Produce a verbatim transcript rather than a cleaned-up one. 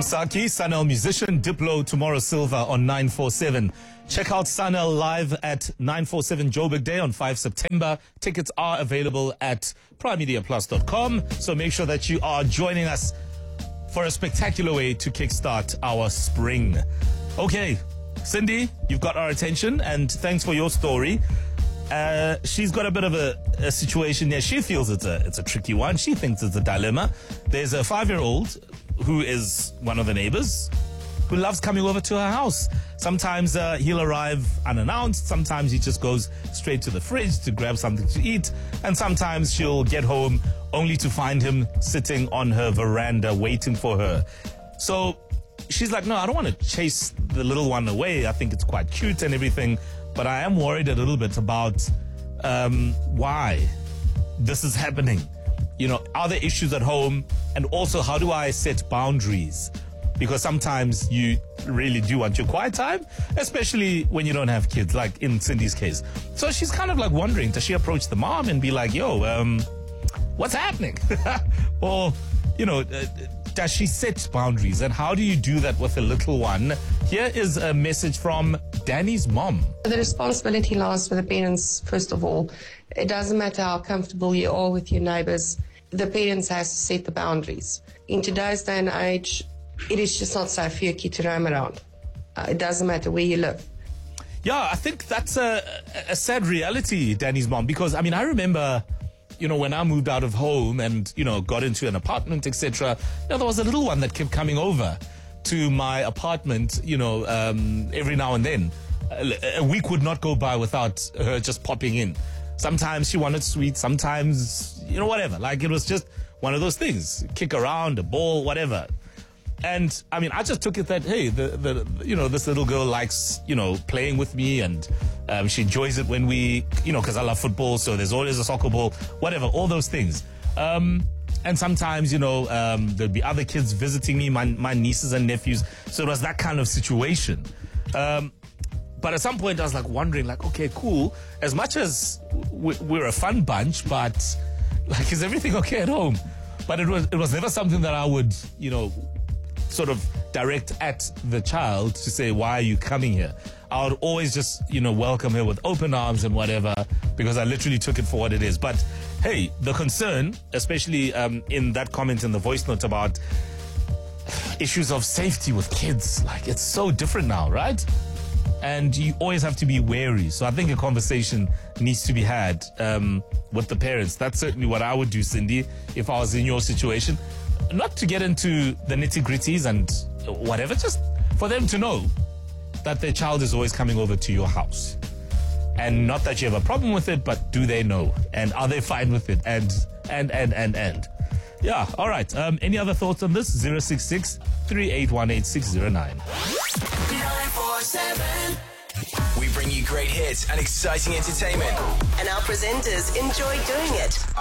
Msaki, Sanel musician, Diplo, Tomorrow Silver on nine forty-seven. Check out Sanel live at nine forty-seven Joburg Day on the fifth of September. Tickets are available at prime media plus dot com. So make sure that you are joining us for a spectacular way to kickstart our spring. Okay, Cindy, you've got our attention, and thanks for your story. Uh, she's got a bit of a, a situation there. She feels it's a it's a tricky one. She thinks it's a dilemma. There's a five-year-old who is one of the neighbors who loves coming over to her house. Sometimes uh, he'll arrive unannounced. Sometimes he just goes straight to the fridge to grab something to eat. And sometimes she'll get home only to find him sitting on her veranda waiting for her. So she's like, no, I don't want to chase the little one away. I think it's quite cute and everything. But I am worried a little bit about um, why this is happening. You know, are there issues at home? And also, how do I set boundaries? Because sometimes you really do want your quiet time, especially when you don't have kids, like in Cindy's case. So she's kind of like wondering, does she approach the mom and be like, yo, um, what's happening? Or, you know, uh, does she set boundaries? And how do you do that with a little one? Here is a message from Danny's mom. The responsibility lies with the parents, first of all. It doesn't matter how comfortable you are with your neighbors. The parents has to set the boundaries. In today's day and age, it is just not safe for your kid to roam around. Uh, it doesn't matter where you live. Yeah, I think that's a, a sad reality, Danny's mom, because, I mean, I remember, you know, when I moved out of home and, you know, got into an apartment, et cetera, you know, there was a little one that kept coming over to my apartment, you know, um, every now and then. A, a week would not go by without her just popping in. Sometimes she wanted sweets, sometimes, you know, whatever. Like, it was just one of those things. Kick around, a ball, whatever. And, I mean, I just took it that, hey, the, the you know, this little girl likes, you know, playing with me, and um, she enjoys it when we, you know, because I love football, so there's always a soccer ball, whatever, all those things. Um, and sometimes, you know, um, there'd be other kids visiting me, my, my nieces and nephews. So it was that kind of situation. Um, but at some point I was like wondering, like, okay, cool. As much as we're a fun bunch, but like, is everything okay at home? But it was, it was never something that I would, you know, sort of direct at the child to say, why are you coming here? I would always just, you know, welcome her with open arms and whatever, because I literally took it for what it is. But hey, the concern, especially um, in that comment in the voice note about issues of safety with kids, like, it's so different now, right? And you always have to be wary. So I think a conversation needs to be had um, with the parents. That's certainly what I would do, Cindy, if I was in your situation. Not to get into the nitty-gritties and whatever, just for them to know that their child is always coming over to your house. And not that you have a problem with it, but do they know? And are they fine with it? And, and, and, and, and. Yeah, all right. Um, any other thoughts on this? zero six six, three eight one, eight six zero nine. nine four seven. We bring you great hits and exciting entertainment. And our presenters enjoy doing it.